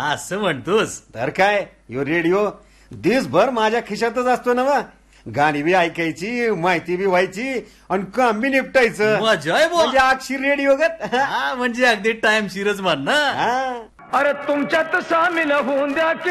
असं म्हणतोस तर काय यो रेडिओ दिवसभर माझ्या खिशातच असतो ना वा. गाणी बी ऐकायची, माहिती बी व्हायची आणि काम बी निपटायचं. मजा आहे बुवा. म्हणजे अक्षर रेडिओ गत. म्हणजे अगदी टाइम शिरच म्हण ना. हा. अरे तुमच्यात सामील होऊन द्या